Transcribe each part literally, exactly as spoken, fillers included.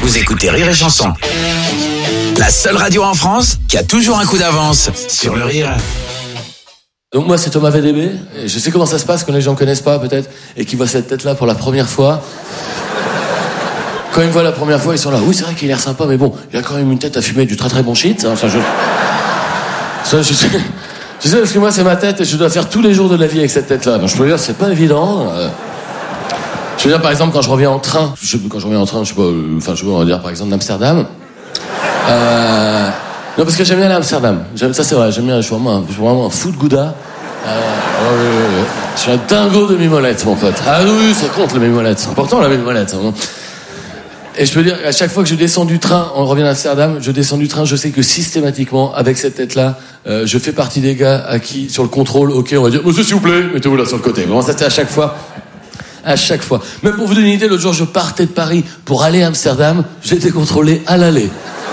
Vous écoutez Rire et Chanson. La seule radio en France qui a toujours un coup d'avance sur le rire. Donc moi c'est Thomas V D B, et je sais comment ça se passe quand les gens ne connaissent pas peut-être, et qui voient cette tête-là pour la première fois. Quand ils me voient la première fois, ils sont là, oui c'est vrai qu'il a l'air sympa, mais bon, il a quand même une tête à fumer du très très bon shit. Enfin, je... Ça, je sais... je sais parce que moi c'est ma tête et je dois faire tous les jours de la vie avec cette tête-là. Donc, je peux dire, c'est pas évident. Je veux dire par exemple quand je reviens en train, je... quand je reviens en train, je sais pas, euh... enfin je sais pas, on va dire par exemple d'Amsterdam. Euh... Non, parce que j'aime bien aller à Amsterdam. J'aime, ça, c'est vrai. J'aime bien. Je suis vraiment un, je suis vraiment un fou de Gouda. Euh, oh, oui, oui, oui. Je suis un dingo de mimolette, mon pote. Ah oui, ça compte, le mimolette. C'est important, la mimolette. Hein. Et je peux dire, à chaque fois que je descends du train, on revient à Amsterdam, je descends du train, je sais que systématiquement, avec cette tête-là, euh, je fais partie des gars à qui, sur le contrôle, ok, on va dire, monsieur, s'il vous plaît, mettez-vous là sur le côté. Vraiment, ça, c'est à chaque fois. À chaque fois. Même pour vous donner une idée, l'autre jour, je partais de Paris pour aller à Amsterdam, j'étais contrôlé à l'aller.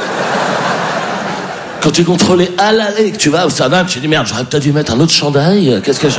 Quand tu es contrôlé à l'aller, que tu vas à Amsterdam, tu te dis merde, j'aurais peut-être dû mettre un autre chandail, qu'est-ce que j'ai...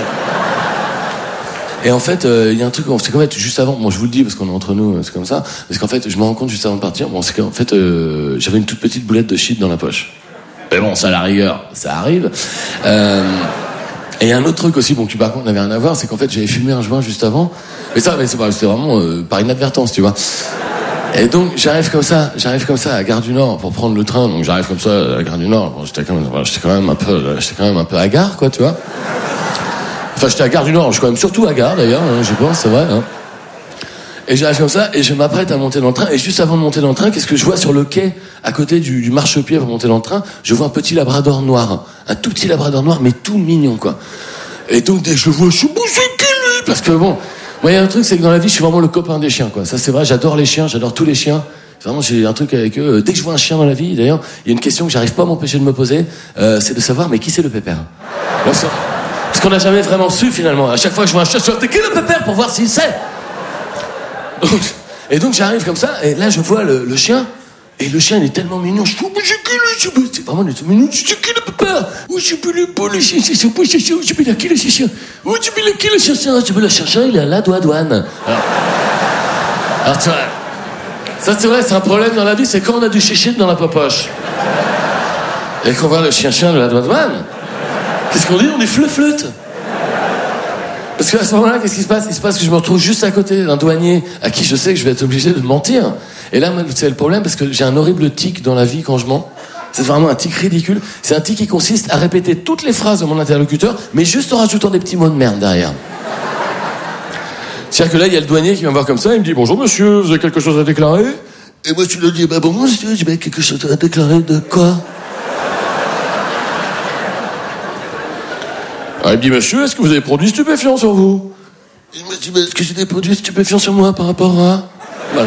Et en fait, il euh, y a un truc, c'est qu'en fait, juste avant, bon, je vous le dis parce qu'on est entre nous, c'est comme ça, parce qu'en fait, je me rends compte juste avant de partir, bon, c'est qu'en fait, euh, j'avais une toute petite boulette de shit dans la poche. Mais bon, ça à la rigueur, ça arrive. Euh, et il y a un autre truc aussi, bon, qui par contre n'avait rien à voir, c'est qu'en fait, j'avais fumé un joint juste avant, mais ça, mais c'est pas, c'était vraiment euh, par inadvertance, tu vois. Et donc j'arrive comme ça, j'arrive comme ça à Gare du Nord pour prendre le train. Donc j'arrive comme ça à la Gare du Nord. Bon, j'étais quand même, j'étais quand même un peu, j'étais quand même un peu à Gare, quoi, tu vois. Enfin, j'étais à Gare du Nord. Je suis quand même surtout à Gare, d'ailleurs. Hein, je pense, c'est vrai. Hein. Et j'arrive comme ça et je m'apprête à monter dans le train. Et juste avant de monter dans le train, qu'est-ce que je vois sur le quai, à côté du, du marchepied pour monter dans le train? Je vois un petit labrador noir, un tout petit labrador noir, mais tout mignon, quoi. Et donc dès que je le vois, je suis bouché qui lui, parce que bon. Moi, il y a un truc, c'est que dans la vie, je suis vraiment le copain des chiens, quoi. Ça, c'est vrai, j'adore les chiens, j'adore tous les chiens. Vraiment, j'ai un truc avec eux. Dès que je vois un chien dans la vie, d'ailleurs, il y a une question que j'arrive pas à m'empêcher de me poser, euh, c'est de savoir, mais qui c'est le pépère? Parce qu'on n'a jamais vraiment su, finalement. À chaque fois que je vois un chien, je dis, qui est le pépère pour voir s'il sait? Donc, et donc, j'arrive comme ça, et là, je vois le, le chien, et le chien, il est tellement mignon. Je suis, mais j'ai qui le chien? C'est vraiment, il est mignon. Je suis qui le pépère? Où je peux le pas le chien? C'est ce pas chien. Où je peux la qui le chien? Où je peux le qui le chien? Je peux le chercher, il est à la douane. Alors, alors tu vois, ça c'est vrai, c'est un problème dans la vie, c'est quand on a du chichi dans la popoche. Et qu'on voit le chien-chien de la douane, qu'est-ce qu'on dit? On dit fleu-fleute. Parce qu'à ce moment-là, qu'est-ce qui se passe? Il se passe que je me retrouve juste à côté d'un douanier à qui je sais que je vais être obligé de mentir. Et là, c'est le problème parce que j'ai un horrible tic dans la vie quand je mens. C'est vraiment un tic ridicule. C'est un tic qui consiste à répéter toutes les phrases de mon interlocuteur, mais juste en rajoutant des petits mots de merde derrière. C'est-à-dire que là, il y a le douanier qui vient me voir comme ça, il me dit « Bonjour monsieur, vous avez quelque chose à déclarer ?» Et moi, tu lui dis « Bah bon monsieur, j'ai quelque chose à déclarer de quoi ?» Alors, il me dit « Monsieur, est-ce que vous avez des produits stupéfiants sur vous ?» Il me dit « Est-ce que j'ai des produits stupéfiants sur moi par rapport à... » Voilà.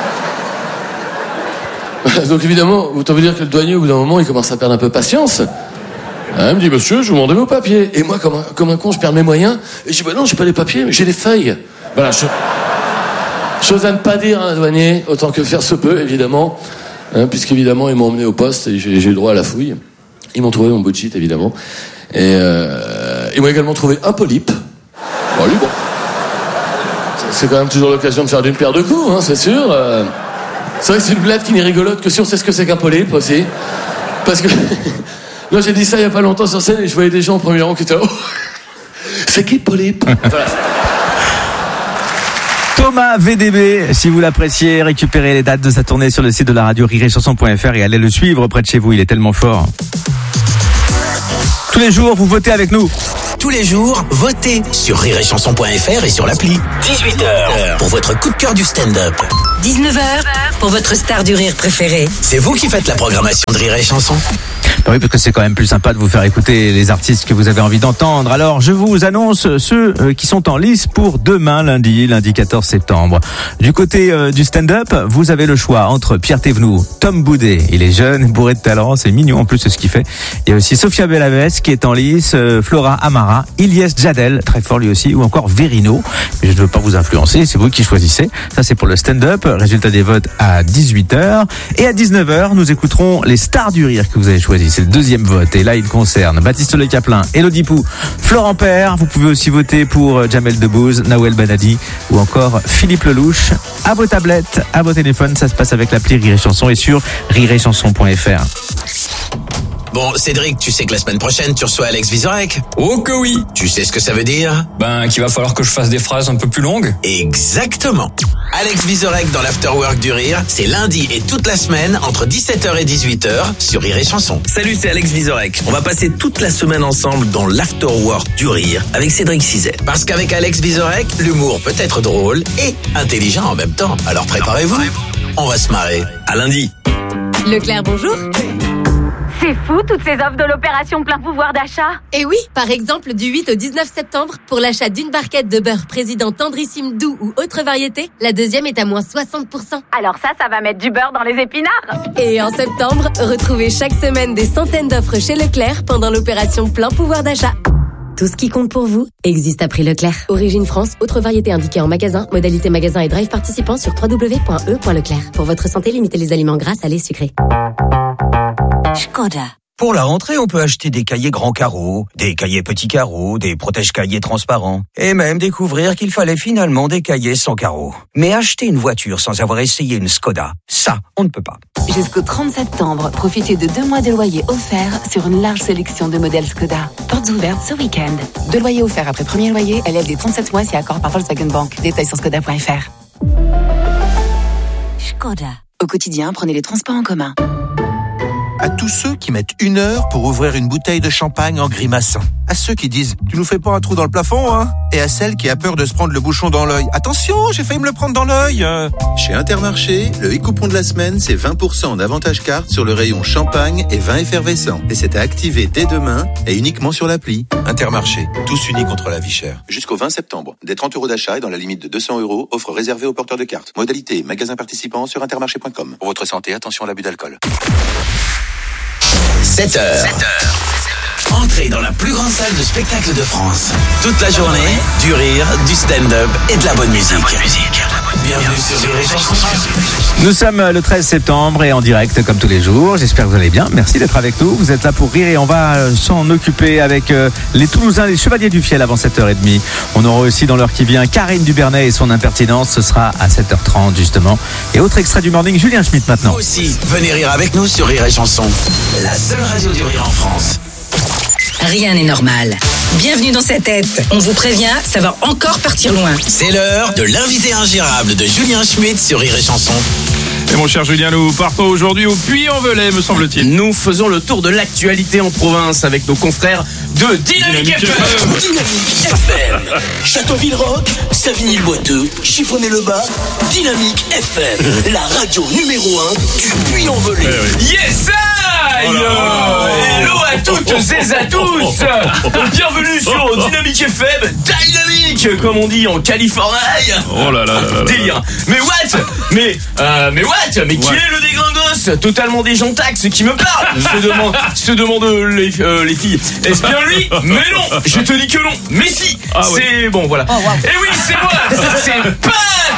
Donc évidemment, autant vous dire que le douanier, au bout d'un moment, il commence à perdre un peu patience. Ah, il me dit, monsieur, je vous demandais vos papiers. Et moi, comme un, comme un con, je perds mes moyens. Et je dis, bah non, j'ai pas les papiers, mais j'ai les feuilles. Voilà, je... chose à ne pas dire à un douanier, autant que faire se peut, évidemment. Hein, puisqu'évidemment, ils m'ont emmené au poste et j'ai, j'ai eu droit à la fouille. Ils m'ont trouvé mon bout de shit, évidemment. Et euh, ils m'ont également trouvé un polype. Bon, lui, bon. C'est quand même toujours l'occasion de faire d'une pierre deux coups, hein, c'est sûr. Euh... C'est vrai que c'est une blague qui n'est rigolote que si on sait ce que c'est qu'un polype aussi. Parce que... Moi, j'ai dit ça il n'y a pas longtemps sur scène et je voyais des gens en premier rang qui étaient là. Oh, c'est qui le polype? Voilà. Thomas V D B, si vous l'appréciez, récupérez les dates de sa tournée sur le site de la radio rire et chanson point f r et allez le suivre près de chez vous, il est tellement fort. Tous les jours, vous votez avec nous. Tous les jours, votez sur rire et chanson point f r et sur l'appli. dix-huit heures pour votre coup de cœur du stand-up. dix-neuf heures pour votre star du rire préférée. C'est vous qui faites la programmation de Rire et Chanson. Oui, parce que c'est quand même plus sympa de vous faire écouter les artistes que vous avez envie d'entendre. Alors, je vous annonce ceux qui sont en lice pour demain, lundi, lundi quatorze septembre. Du côté euh, du stand-up, vous avez le choix entre Pierre Thévenoud, Tom Boudet. Il est jeune, bourré de talent, c'est mignon en plus, c'est ce qu'il fait. Il y a aussi Sophia Bellavès qui est en lice, euh, Flora Amara, Ilyes Djadel, très fort lui aussi, ou encore Verino. Mais je ne veux pas vous influencer, c'est vous qui choisissez. Ça, c'est pour le stand-up. Résultat des votes à dix-huit heures. Et à dix-neuf heures, nous écouterons les stars du rire que vous avez choisis. c'est le deuxième vote. Et là, il concerne Baptiste Le Caplin, Élodie Pou, Florent Père. Vous pouvez aussi voter pour Jamel Debbouze, Nawel Banadi ou encore Philippe Lelouch. À vos tablettes, à vos téléphones, ça se passe avec l'appli Rire et Chanson et sur rire et chanson point f r. Bon, Cédric, tu sais que la semaine prochaine, tu reçois Alex Vizorek? Oh que oui. Tu sais ce que ça veut dire? Ben, qu'il va falloir que je fasse des phrases un peu plus longues. Exactement. Alex Vizorek dans l'Afterwork du Rire, c'est lundi et toute la semaine entre dix-sept heures et dix-huit heures sur Rire et Chanson. Salut, c'est Alex Vizorek. On va passer toute la semaine ensemble dans l'Afterwork du Rire avec Cédric Cizet. Parce qu'avec Alex Vizorek, l'humour peut être drôle et intelligent en même temps. Alors préparez-vous, on va se marrer. À lundi. Leclerc, bonjour. C'est fou, toutes ces offres de l'opération plein pouvoir d'achat. Et oui, par exemple, du huit au dix-neuf septembre, pour l'achat d'une barquette de beurre président tendrissime doux ou autre variété, la deuxième est à moins soixante pour cent. Alors ça, ça va mettre du beurre dans les épinards. Et en septembre, retrouvez chaque semaine des centaines d'offres chez Leclerc pendant l'opération plein pouvoir d'achat. Tout ce qui compte pour vous existe à prix Leclerc. Origine France, autre variété indiquée en magasin, modalité magasin et drive participant sur w w w point e point leclerc. Pour votre santé, limitez les aliments gras, salés, sucrés. Škoda. Pour la rentrée, on peut acheter des cahiers grands carreaux, des cahiers petits carreaux, des protège-cahiers transparents, et même découvrir qu'il fallait finalement des cahiers sans carreaux. Mais acheter une voiture sans avoir essayé une Škoda, ça, on ne peut pas. Jusqu'au trente septembre, profitez de deux mois de loyer offerts sur une large sélection de modèles Škoda. Portes ouvertes ce week-end. Deux loyers offerts après premier loyer, L F D trente-sept mois si accord par Volkswagen Bank. Détails sur škoda point f r. Škoda. Au quotidien, prenez les transports en commun. À tous ceux qui mettent une heure pour ouvrir une bouteille de champagne en grimaçant. À ceux qui disent « Tu nous fais pas un trou dans le plafond, hein ?» Et à celle qui a peur de se prendre le bouchon dans l'œil. « Attention, j'ai failli me le prendre dans l'œil !» Chez Intermarché, le e-coupon de la semaine, c'est vingt pour cent d'avantage carte sur le rayon champagne et vin effervescent. Et c'est à activer dès demain et uniquement sur l'appli. Intermarché, tous unis contre la vie chère. Jusqu'au vingt septembre, des trente euros d'achat et dans la limite de deux cents euros, offre réservée aux porteurs de cartes. Modalité, magasin participant sur intermarché point com. Pour votre santé, attention à l'abus d'alcool. sept heures. Entrez dans la plus grande salle de spectacle de France. Toute la journée, du rire, du stand-up et de la bonne musique. Bienvenue sur Rire et Chanson. Nous sommes le treize septembre et en direct comme tous les jours. J'espère que vous allez bien. Merci d'être avec nous. Vous êtes là pour rire et on va s'en occuper avec les Toulousains, les Chevaliers du Fiel avant sept heures trente. On aura aussi dans l'heure qui vient Karine Dubernay et son impertinence. Ce sera à sept heures trente justement. Et autre extrait du morning, Julien Schmitt maintenant. Vous aussi, venez rire avec nous sur Rire et Chanson. La seule radio du rire en France. Rien n'est normal. Bienvenue dans cette tête. On vous prévient, ça va encore partir loin. C'est l'heure de l'invité ingérable de Julien Schmitt sur Rire et Chanson. Et mon cher Julien, nous partons aujourd'hui au Puy-en-Velay, me semble-t-il. Nous faisons le tour de l'actualité en province avec nos confrères de Dynamique F M. Dynamique F M. Châteauville-Rock, Savigny-le-Boiteux, Chiffonnet-le-Bas, Dynamique F M. La radio numéro un du Puy-en-Velay. Eh oui. Yes, I Oh là là. Hello à toutes et à tous. Bienvenue sur Dynamique F M. Dynamique, comme on dit en Californie. Oh là là là là là. Délire. Mais what Mais, euh, mais what Mais qui Ouais. est le dégringos totalement déjantaxe qui me parle se demande, se demandent les, euh, les filles. Est-ce bien lui? Mais non. Je te dis que non. Mais si. Ah ouais. C'est bon, voilà. Oh, wow. Et oui, c'est moi. C'est Pat.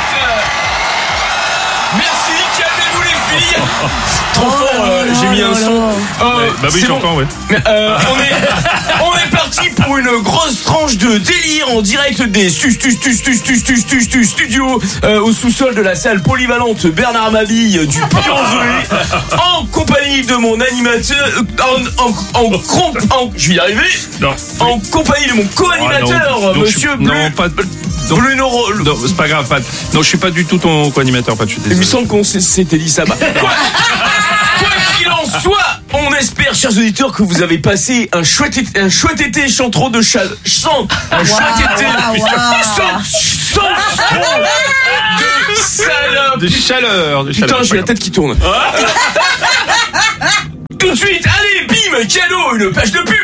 Merci. Calmez-vous les filles. Trop fort. euh, J'ai mis un son. Euh, Ouais, bah oui, c'est bon. j'entends, ouais. Euh, on est, on est parti pour une grosse tranche de délire en direct des stu- stu- stu- stu- stu- stu- stu- stu- studios euh, au sous-sol de la salle polyvalente Bernard Mabille du Puy-en-Velay en compagnie de mon animateur en, en, en, comp- en je vais y arriver Non. en compagnie de mon co-animateur Ah, non, donc je monsieur suis- Bleu non, pas- donc- Bruno Ro- Non, c'est pas grave, Pat. Non, je suis pas du tout ton co-animateur, Pat. Je suis Il me désolé. semble qu'on s'est- s'était dit ça. Bah, quoi Quoi qu'il en soit, on espère, chers auditeurs, que vous avez passé un chouette été, un chouette été sans trop de chaleur. Sans un chouette été sans, sans trop de salope. De chaleur, de Putain, chaleur. j'ai la tête qui tourne. Tout de suite, allez, bim, cadeau, une page de pub.